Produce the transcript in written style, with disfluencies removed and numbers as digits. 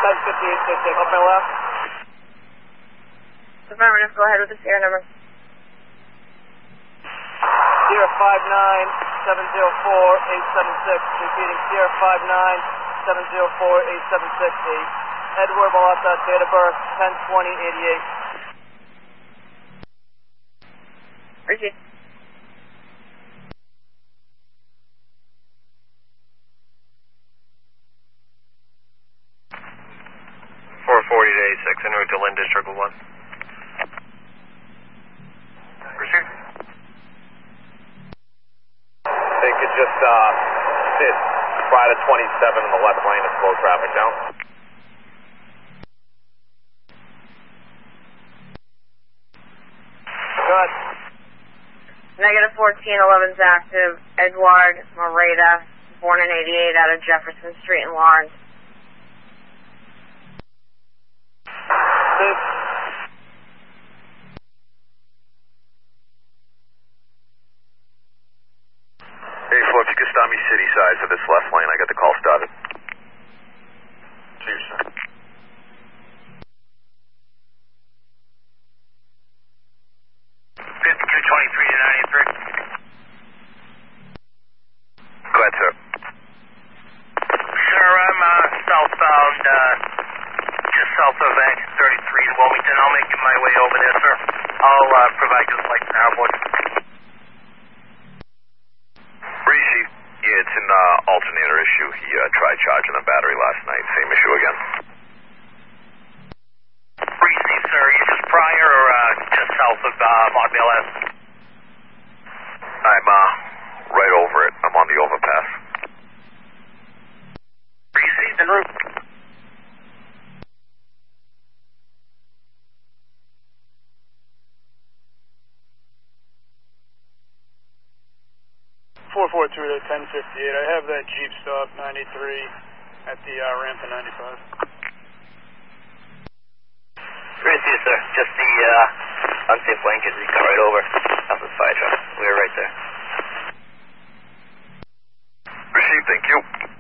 1058, take up my left. Affirmative, go ahead with the Sierra number. Sierra 59704-876, repeating Sierra 59704-876, Edward Malata, date of birth 10/20/88. Richie. en route to Lynn District 1. Proceed. They could just sit right at 27 in the left lane and slow traffic down. Good. Negative 1411's active. Edward Moreta, born in 88, out of Jefferson Street in Lawrence. Hey, Flo, if you could stop me city side for this left lane, I got the call started. Cheers, sir. Go ahead, sir. Sir, I'm southbound, just south of Exit 33 in Wilmington. I'll make my way over there, sir. I'll provide you with lights and airport. Rishi, yeah, it's an alternator issue. He tried charging the battery last night. Same issue again. Breezy, sir. You just prior or just south of Montvale Ave? I'm right over it. I'm on the overpass. Breezy, en route. (443) 1058. I have that Jeep stop 93 at the ramp in 95. Breezy, sir. Just the unsafe blanket. You got right over. That's the fire truck. We were right there. Received, thank you.